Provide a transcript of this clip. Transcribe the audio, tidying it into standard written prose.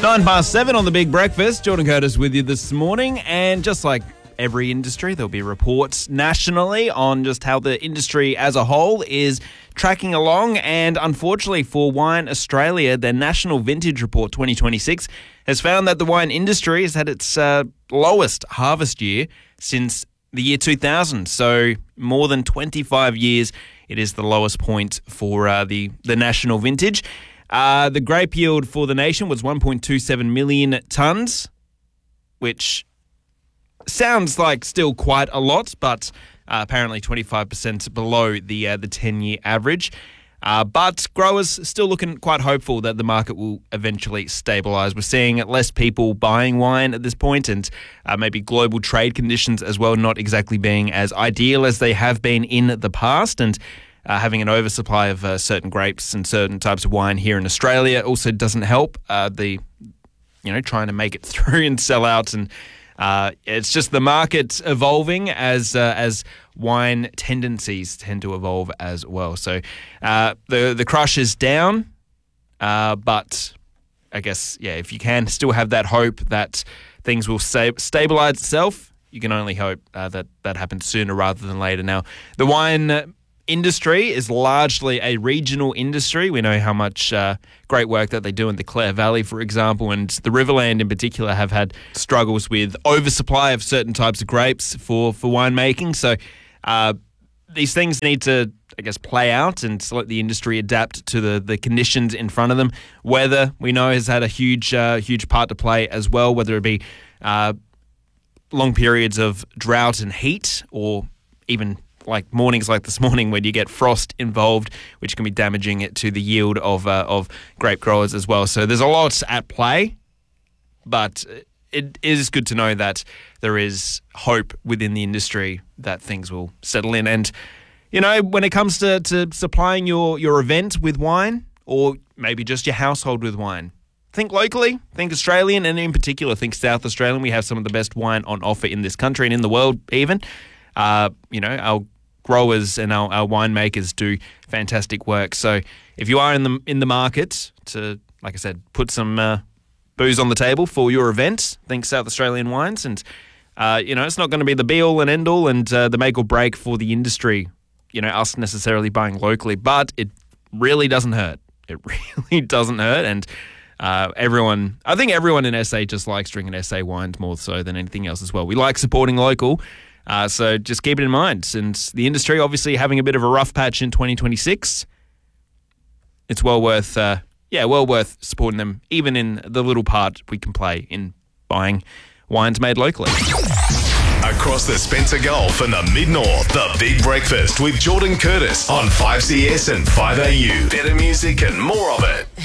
7:09 on The Big Breakfast. Jordan Curtis with you this morning. And just like every industry, there'll be reports nationally on just how the industry as a whole is tracking along. And unfortunately for Wine Australia, their National Vintage Report 2026 has found that the wine industry has had its lowest harvest year since the year 2000. So more than 25 years, it is the lowest point for the national vintage. The grape yield for the nation was 1.27 million tonnes, which sounds like still quite a lot, but apparently 25% below the 10-year average. But growers still looking quite hopeful that the market will eventually stabilise. We're seeing less people buying wine at this point, and maybe global trade conditions as well not exactly being as ideal as they have been in the past, and having an oversupply of certain grapes and certain types of wine here in Australia also doesn't help trying to make it through and sell out. And it's just the market evolving as wine tendencies tend to evolve as well. So the crush is down, but I guess, if you can still have that hope that things will stabilise itself, you can only hope that happens sooner rather than later. Now, the wine industry is largely a regional industry. We know how much great work that they do in the Clare Valley, for example, and the Riverland in particular have had struggles with oversupply of certain types of grapes for winemaking. So these things need to, play out and let the industry adapt to the conditions in front of them. Weather, we know, has had a huge part to play as well, whether it be long periods of drought and heat, or even like mornings like this morning when you get frost involved, which can be damaging to the yield of grape growers as well. So there's a lot at play, but it is good to know that there is hope within the industry that things will settle in. And, when it comes to supplying your event with wine, or maybe just your household with wine, think locally, think Australian, and in particular think South Australian. We have some of the best wine on offer in this country and in the world even. Our growers and our winemakers do fantastic work. So if you are in the market to, like I said, put some booze on the table for your event, think South Australian wines. And, it's not going to be the be-all and end-all and the make or break for the industry, us necessarily buying locally. But it really doesn't hurt. It really doesn't hurt. And I think everyone in SA just likes drinking SA wines more so than anything else as well. We like supporting local. So just keep it in mind. And the industry obviously having a bit of a rough patch in 2026. It's well worth supporting them, even in the little part we can play in buying wines made locally. Across the Spencer Gulf and the Mid-North, The Big Breakfast with Jordan Curtis on 5CS and 5AU. Better music and more of it.